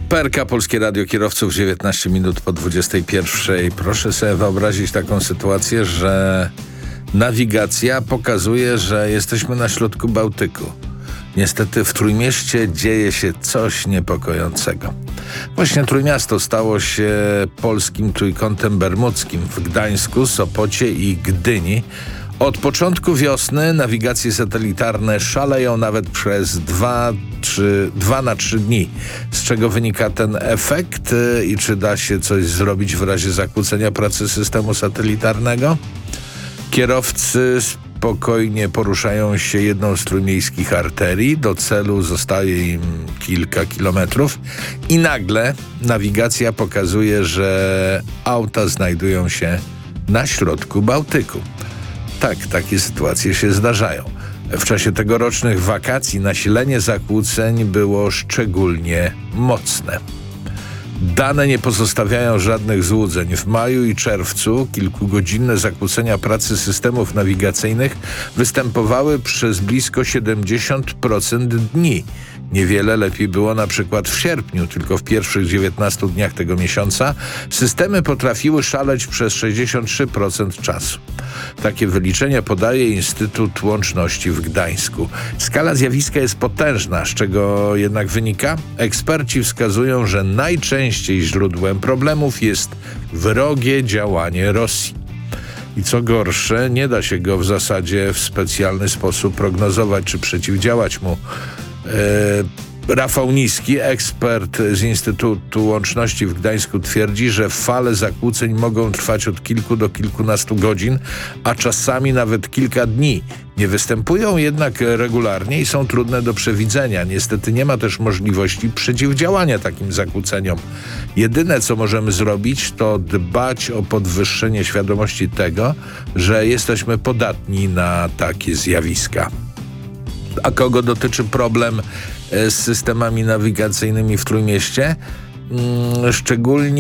PRK, Polskie Radio Kierowców, 19 minut po 21. Proszę sobie wyobrazić taką sytuację, że nawigacja pokazuje, że jesteśmy na środku Bałtyku. Niestety w Trójmieście dzieje się coś niepokojącego. Właśnie Trójmiasto stało się polskim trójkątem bermudzkim w Gdańsku, Sopocie i Gdyni. Od początku wiosny nawigacje satelitarne szaleją nawet przez 2 na 3 dni. Z czego wynika ten efekt i czy da się coś zrobić w razie zakłócenia pracy systemu satelitarnego? Kierowcy spokojnie poruszają się jedną z trójmiejskich arterii. Do celu zostaje im kilka kilometrów i nagle nawigacja pokazuje, że auta znajdują się na środku Bałtyku. Tak, takie sytuacje się zdarzają. W czasie tegorocznych wakacji nasilenie zakłóceń było szczególnie mocne. Dane nie pozostawiają żadnych złudzeń. W maju i czerwcu kilkugodzinne zakłócenia pracy systemów nawigacyjnych występowały przez blisko 70% dni. Niewiele lepiej było na przykład w sierpniu, tylko w pierwszych 19 dniach tego miesiąca systemy potrafiły szaleć przez 63% czasu. Takie wyliczenia podaje Instytut Łączności w Gdańsku. Skala zjawiska jest potężna, z czego jednak wynika? Eksperci wskazują, że najczęściej źródłem problemów jest wrogie działanie Rosji. I co gorsze, nie da się go w zasadzie w specjalny sposób prognozować czy przeciwdziałać mu. Rafał Niski, ekspert z Instytutu Łączności w Gdańsku, twierdzi, że fale zakłóceń mogą trwać od kilku do kilkunastu godzin, a czasami nawet kilka dni. Nie występują jednak regularnie i są trudne do przewidzenia. Niestety nie ma też możliwości przeciwdziałania takim zakłóceniom. Jedyne, co możemy zrobić, to dbać o podwyższenie świadomości tego, że jesteśmy podatni na takie zjawiska. A kogo dotyczy problem z systemami nawigacyjnymi w Trójmieście? Szczególnie